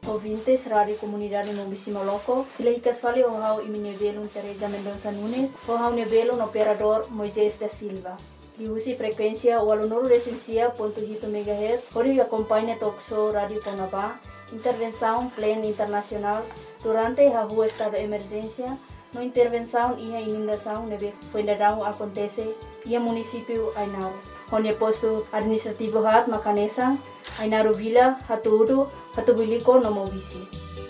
ouvintes, Rádio Comunidade Mobisi Moloco. Filahicas fali o hau iminevelo Teresa Mendonça Nunes, o hau nevelo no operador Moisés da Silva. Liusi frequência o aluno recensia .8 MHz, onde acompanha Toxo Rádio Conabá, intervenção plena internacional durante a rua estado de emergência, no intervenção e a inundação neve funerão acontece e a município Ainaro. Onde posto administrativo hat Macanesa, Ainaro Vila, Hatuudo, Hatubiliko no Mobisi.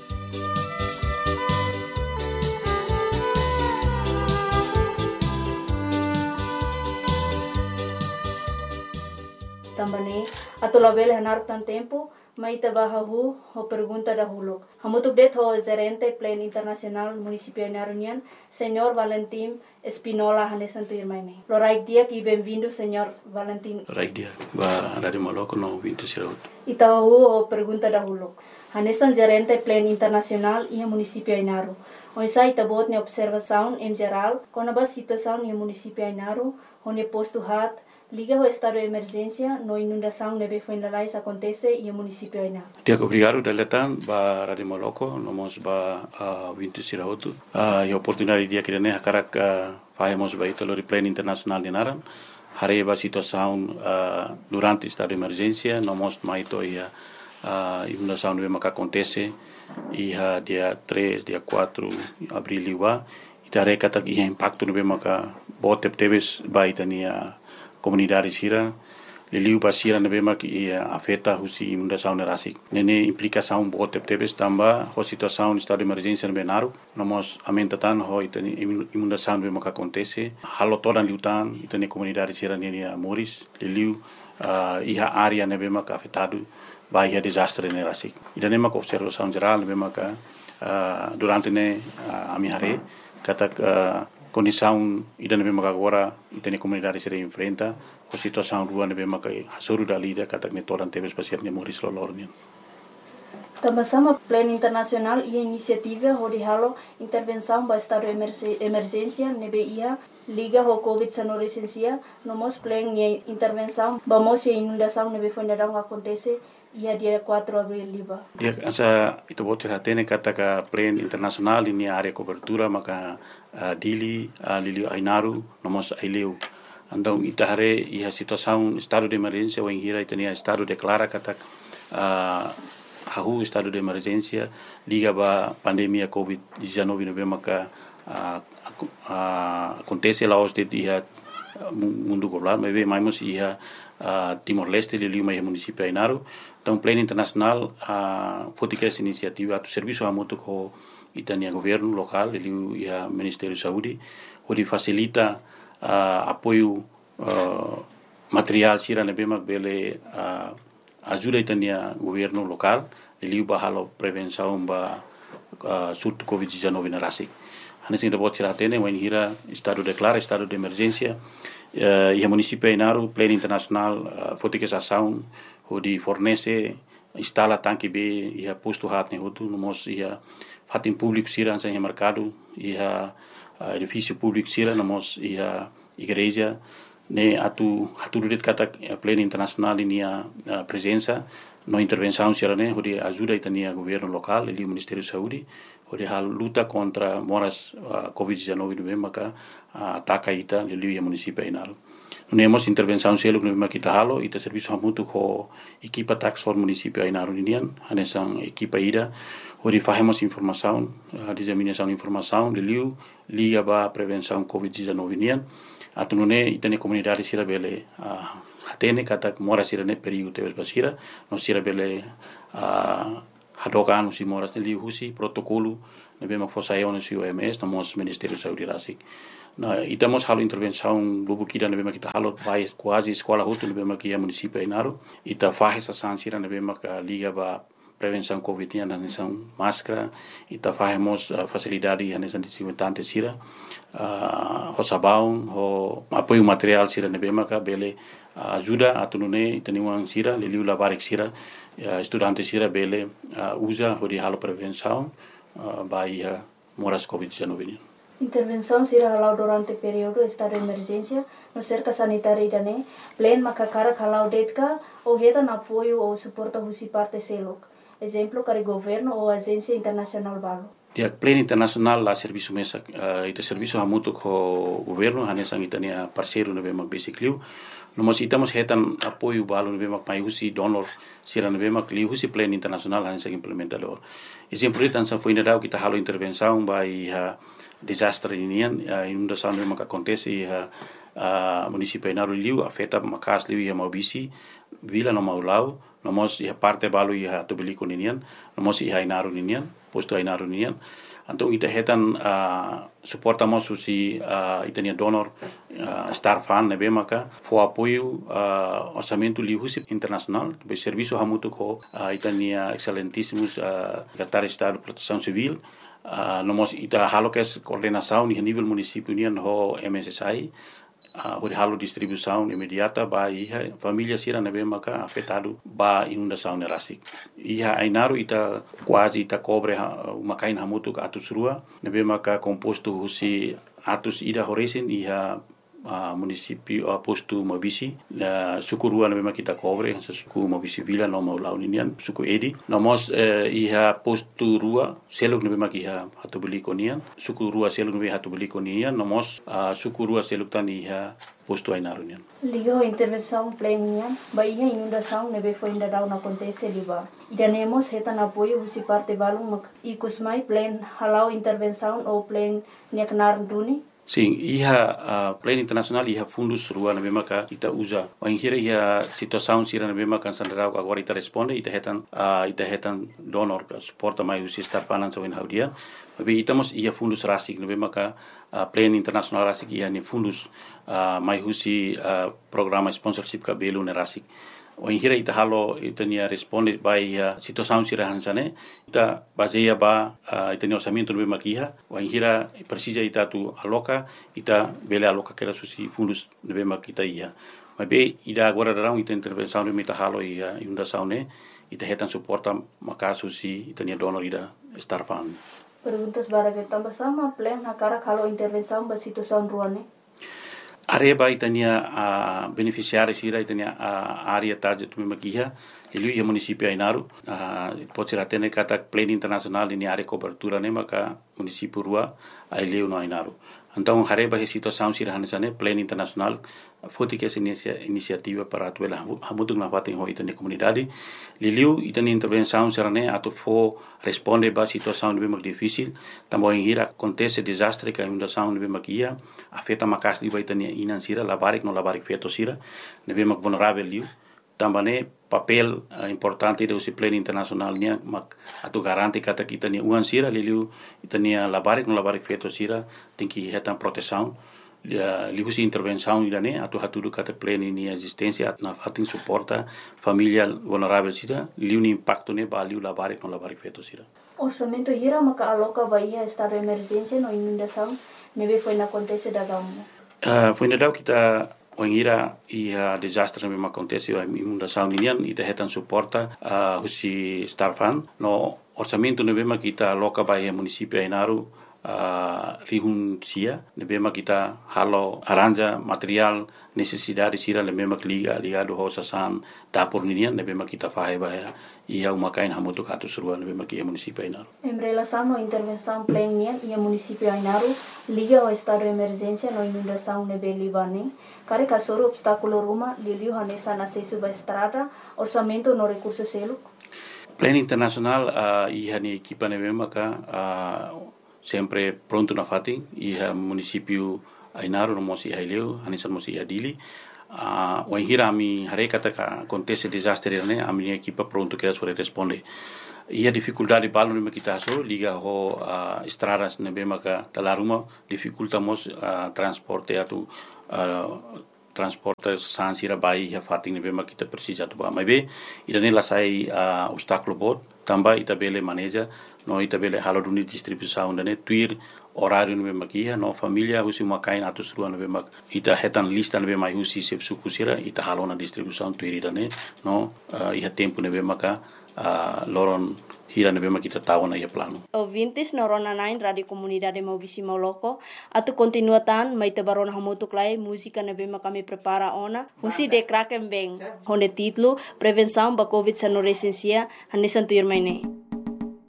Também, atolabel hanar tan tempo, maita bahahu ho pergunta dahulu. Hamutuk det ho gerente Plan Internacional Municipio Ainarunian, Senhor Valentim Espinola Hanesanto Irmaime. Loraik dia e bem-vindo, Senhor Valentim. Loraik dia, ba Rádio Moloco no 20 Siraut. Itahu ho pergunta dahulu. Hanesan gerente Plan Internacional e Municipio Ainaru. Onsa itabot ne observação em geral, com a situação no município Ainaru, onde posto hat liga o estado de emergência, no inundação neve funeralais acontece e o município Aina. Dia obrigado deletan ba Rádio Moloco, nomos ba 20 Siraut. E oportunidade dia que ne hakarak fazemos ba ito lori Plan Internacional de Naran. Hari ba situação durante estado de emergência, nomos maito ia inundação neve maka acontece e dia 3, dia 4 abril liwa. Itare kata ia impacto neve maka botep teves ba itania comunidade sira liliu basira nebe mak ia afeta husi inundação nerasik nene implicação bote tebes tamba ho situação estado de emergência nebe naru nomos amentatan ho itani inundação nebe mak acontece halo todan liutan itani comunidade sira nene moris liliu ia área nebe mak afetado bahia desastre nerasik idane mak observação geral nebe mak durante ne amihare katak condição ida nebe maka agora itani comunidade se enfrenta a situação rua nebe maka hasuru dalida katak ne toran tebes pasir ne moris lolornian. Também Plan Internacional e a iniciativa de halo intervenção para estado de emergência nebe ia liga ho COVID-19 licencia nomos plan e intervenção vamos e inundação nebe funerão acontece ia dia 4 abril liba. Dia asa itu bocor hatene kata ka Plan Internacional ini area cobertura maka dili lili Ainaru nomos aileu. Andong itahare ia situação estado de emergência o ingira itania estado declara kata hahu estado de emergência liga ba pandemia COVID-19 nebe maka acontece lá os dia mundo global mebe maimos ia Timor-Leste liliu mai município Ainaru. Então Plan Internacional fotica essa iniciativa a serviço a moto com itania governo local liliu ia Ministério de Saúde onde facilita apoio material sira nebe mak bele ajuda itania governo local liliu bahalo prevenção ba surto COVID-19 na rasik. Hanes kita buat ciratene wen hira estado declara estado de emergência e a município Ainaru Plan Internacional fotica essa ação onde fornece instala tanque B e a posto hat ne hotu nomos ia fatin público sira ansa em mercado e a edifício público sira nomos ia igreja ne atu duret kata Plan Internacional ini a presença no intervenção sira ne onde ajuda itania governo local e o Ministério de Saúde onde a luta contra moras COVID-19 no maka ataca ita liliu e município Ainaru. Nemos intervenção selo no kita halo ita serviço hamutu ko equipa tax for município Ainaru indian hanesan equipa ida onde fazemos informação disseminação de informação liliu liga ba prevenção COVID-19 indian atunune itane comunidade sira bele hatene kata mora sira ne perigo tebes basira no sira bele hadokan usi moras ne liu husi protocolo nebe mak fosayon usi OMS nomos Ministério de Saúde rasik na itamos halo intervenção lubu kida nebe mak kita halo vai quase escola hutu nebe mak ia município Ainaru ita faz essa sansira nebe mak liga ba prevenção COVID na nação máscara ita fazemos facilidade na nação desinfetante sira ho sabão ho apoio material sira nebe mak bele ajuda atunune itaniwang sira liliu labarik sira estudante sira bele usa ho di halo prevenção bahia moras COVID-19. Intervenção será halau durante período estado de emergência no cerca sanitária idane plan makakara halau detka ou reta na apoio ou suporta husi parte selok exemplo para governo ou agência internacional balo. Dia pleno internasional la serviço mesa ita serviço hamutu ko governo hanesang itania parceiro nebe mak basically nomos itamos hetan apoio balo nebe mak mai husi donor sira nebe mak li husi pleno internasional hanesang implementador exemplo itan sa foi nedau kita halo intervenção by desastre inian inundação nebe mak acontece município Inaru liu afeta makas liu ia maubisi vila no maulau nomos ia parte balo ia tobeliko ninian nomos ia Inaru ninian posto Inaru ninian então ita hetan suportamos susi itania donor star fan nebe maka fo apoio orçamento liu internacional be serviço hamutu ko itania excelentíssimos secretário de estado de proteção civil nomos ita halo kes coordenação ni nível município nian ho MSSI Hori halo distribuição imediata ba iha família sira nebe maka afetado ba inundação nerasik. Iha Inaru ita quase ita cobre makain hamutu ka atus rua nebe maka composto husi atus ida horesin iha município posto Mabisi suku rua nebe maka kita cobre suku Mabisi vila no mau ninian suku edi nomos iha posto rua seluk nebe maka iha hatubeliko nian suku rua seluk nebe hatubeliko nian nomos suku rua seluk tan iha posto Inaru nian ligo intervenção plena ba iha inundação nebe foi ainda não acontece liba idanemos hetan apoio husi parte balung mak ikusmai plan halau intervenção ou plan niaknar duni. Sim, iha pleno internasional iha fundus rua na maka ita usa. Wanghira iha situação sira na maka sandrau agora ita responde ita hetan donor suporta mai usi star finance wen haudia. Tapi itamos iha fundus rasik na maka pleno internasional rasik iha ni fundus mai usi programa sponsorship ka belu na rasik. Wanghira ita halo ita nia responde by situação sira hansane ita baseia ba ita ni orçamento no makiha wanghira precisa ita tu aloca ita bele aloca que era susi fundos no makita ia mas be ida agora darão ita intervenção no mita halo ia inundação ne ita hetan suporta maka susi ita ni donor ida star fund. Perguntas bara que tambah sama plan na cara kalau intervenção ba situação ruane. Areba itania beneficiário sira itania área target makiha ele ia município Inaru pode ser até kata pleno internacional ini área cobertura ne maka município rua ele no Inaru então areba a situação sira hanesane pleno internacional foi que essa iniciativa para atuela hamutu na fatin ho itania comunidade liliu itania intervenção sira ne atu fo responde ba situação bem mais difícil também hira acontece desastre que inundação bem makia afeta makas liba itania inan sira labarik no labarik feto sira nebe mak vulnerável liu também papel importante do pleno internacional nia mak atu garanti kata kita ni uan sira liu itania labarik no labarik feto sira tem que hetan proteção liu si intervenção idane atu hatudu kata pleno ni existência na fatin suporta família vulnerável sira liu ni impacto ne ba liu labarik no labarik feto sira. Orçamento hira maka aloca Bahia estado de emergência no inundação nebe foi na acontece da gamu. Foi na dau kita wangira ia desastre me acontece a inundação ninian ita hetan suporta husi star fund no orçamento nebe kita aloca Bahia município Inaru rihun sia nebe kita halo aranja material necessidade sira nebe ligado ho sasan dapur ninian nebe kita fahe Bahia ia umakain hamutu katu surua nebe ia município Inaru. Em relação no intervenção plena ia município Inaru liga ao estado de emergência no inundação nebe Libane kare kasoro obstáculo ruma liliu hanesa na acesso ba estrada orçamento no recurso selo. Pleno internacional ia ni equipa nebe sempre pronto na fatin iha município Inaru no mosi haileu hanisan mosi adili wanghira ami harekata ka acontece desastre ne ami equipa pronto que sobre responde ia dificuldade balo ne kita so liga ho estradas ne bemaka talaruma dificultamos transporte atu transporte sansira bai ya fatin ne bemaka kita precisa tu ba mai ida ne la sai obstáculo bot tamba ita bele maneja no ita bele halo duni distribuição ne tuir horário no bemaka no família husi makain atus rua no bemaka ita hetan lista no bemaka husi sep suku sira ita halo na distribuição tuir ida ne no iha tempo ne bemaka loron hira na bema kita tahu na ia plano. Ouvintes na Rona 9 Radio Comunidade Maubisi Mauloko, atu continuatan mai tabarona hamutuk lai música na bema kami prepara ona, musi de kraken beng, honde titlo prevenção ba COVID sa no resensia, hanisan tuyur mai ne.